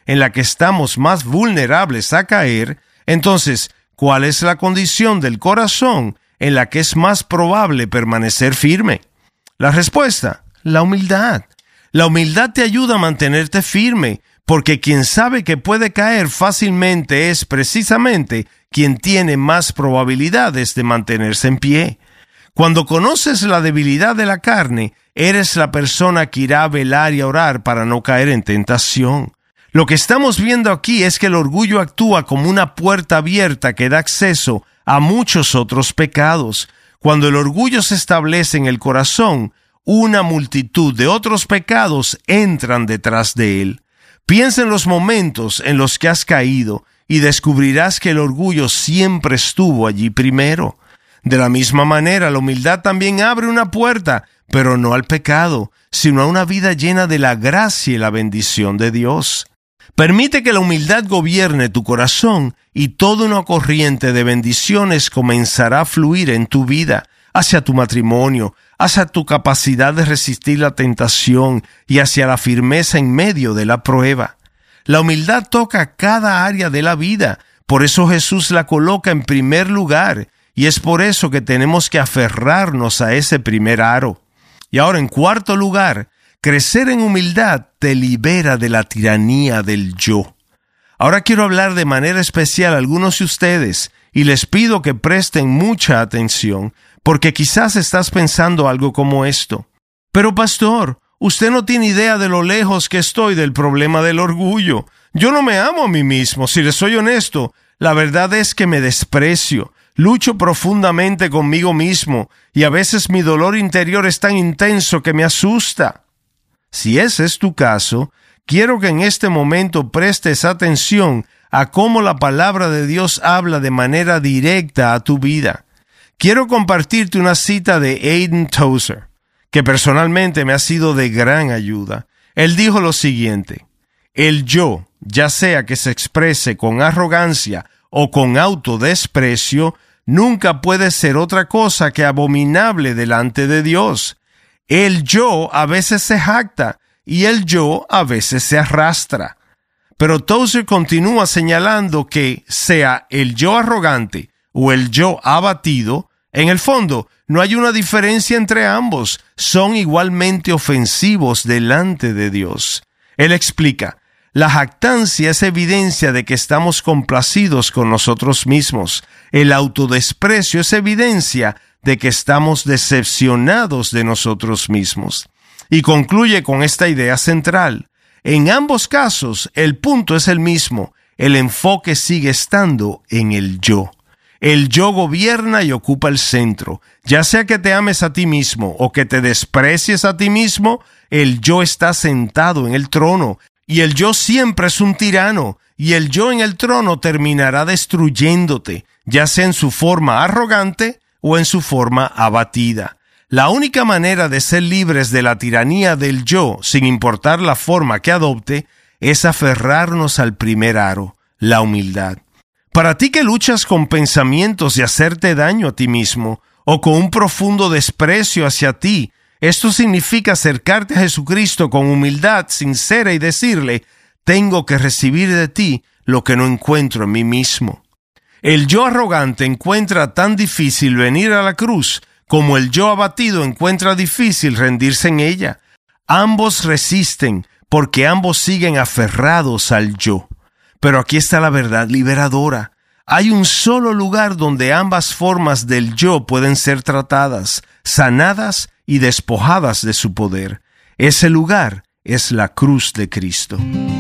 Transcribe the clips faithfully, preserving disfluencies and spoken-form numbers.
en la que estamos más vulnerables a caer, entonces, ¿cuál es la condición del corazón en la que es más probable permanecer firme? La respuesta, la humildad. La humildad te ayuda a mantenerte firme, porque quien sabe que puede caer fácilmente es precisamente quien tiene más probabilidades de mantenerse en pie. Cuando conoces la debilidad de la carne, eres la persona que irá a velar y a orar para no caer en tentación. Lo que estamos viendo aquí es que el orgullo actúa como una puerta abierta que da acceso a muchos otros pecados. Cuando el orgullo se establece en el corazón, una multitud de otros pecados entran detrás de él. Piensa en los momentos en los que has caído y descubrirás que el orgullo siempre estuvo allí primero. De la misma manera, la humildad también abre una puerta, pero no al pecado, sino a una vida llena de la gracia y la bendición de Dios. Permite que la humildad gobierne tu corazón y toda una corriente de bendiciones comenzará a fluir en tu vida, hacia tu matrimonio, hacia tu capacidad de resistir la tentación y hacia la firmeza en medio de la prueba. La humildad toca cada área de la vida, por eso Jesús la coloca en primer lugar, y es por eso que tenemos que aferrarnos a ese primer aro. Y ahora, en cuarto lugar, crecer en humildad te libera de la tiranía del yo. Ahora quiero hablar de manera especial a algunos de ustedes, y les pido que presten mucha atención, porque quizás estás pensando algo como esto. Pero pastor, usted no tiene idea de lo lejos que estoy del problema del orgullo. Yo no me amo a mí mismo, si les soy honesto. La verdad es que me desprecio, lucho profundamente conmigo mismo, y a veces mi dolor interior es tan intenso que me asusta. Si ese es tu caso, quiero que en este momento prestes atención a cómo la palabra de Dios habla de manera directa a tu vida. Quiero compartirte una cita de Aidan Tozer, que personalmente me ha sido de gran ayuda. Él dijo lo siguiente: el yo, ya sea que se exprese con arrogancia o con autodesprecio, nunca puede ser otra cosa que abominable delante de Dios. El yo a veces se jacta y el yo a veces se arrastra. Pero Tozer continúa señalando que, sea el yo arrogante o el yo abatido, en el fondo no hay una diferencia entre ambos, son igualmente ofensivos delante de Dios. Él explica: la jactancia es evidencia de que estamos complacidos con nosotros mismos. El autodesprecio es evidencia de que estamos decepcionados de nosotros mismos. Y concluye con esta idea central: en ambos casos, el punto es el mismo. El enfoque sigue estando en el yo. El yo gobierna y ocupa el centro. Ya sea que te ames a ti mismo o que te desprecies a ti mismo, el yo está sentado en el trono. Y el yo siempre es un tirano. Y el yo en el trono terminará destruyéndote, ya sea en su forma arrogante o en su forma abatida. La única manera de ser libres de la tiranía del yo, sin importar la forma que adopte, es aferrarnos al primer aro, la humildad. Para ti que luchas con pensamientos de hacerte daño a ti mismo, o con un profundo desprecio hacia ti, esto significa acercarte a Jesucristo con humildad sincera y decirle: tengo que recibir de ti lo que no encuentro en mí mismo. El yo arrogante encuentra tan difícil venir a la cruz como el yo abatido encuentra difícil rendirse en ella. Ambos resisten porque ambos siguen aferrados al yo. Pero aquí está la verdad liberadora. Hay un solo lugar donde ambas formas del yo pueden ser tratadas, sanadas y despojadas de su poder. Ese lugar es la cruz de Cristo.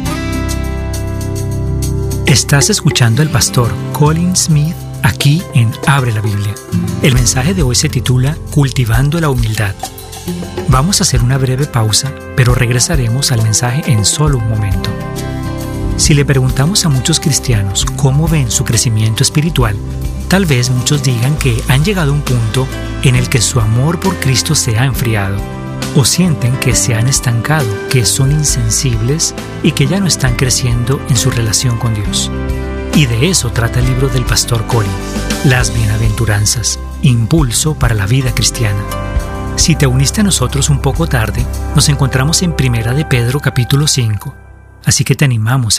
Estás escuchando al pastor Colin Smith aquí en Abre la Biblia. El mensaje de hoy se titula Cultivando la humildad. Vamos a hacer una breve pausa, pero regresaremos al mensaje en solo un momento. Si le preguntamos a muchos cristianos cómo ven su crecimiento espiritual, tal vez muchos digan que han llegado a un punto en el que su amor por Cristo se ha enfriado, o sienten que se han estancado, que son insensibles y que ya no están creciendo en su relación con Dios. Y de eso trata el libro del pastor Colin, Las Bienaventuranzas, impulso para la vida cristiana. Si te uniste a nosotros un poco tarde, nos encontramos en Primera de Pedro capítulo cinco, así que te animamos